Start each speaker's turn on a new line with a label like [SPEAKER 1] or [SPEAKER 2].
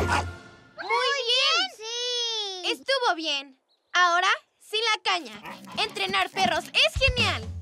[SPEAKER 1] ¡Muy bien!
[SPEAKER 2] ¡Sí!
[SPEAKER 1] Estuvo bien. Ahora, sin la caña. Entrenar perros es genial.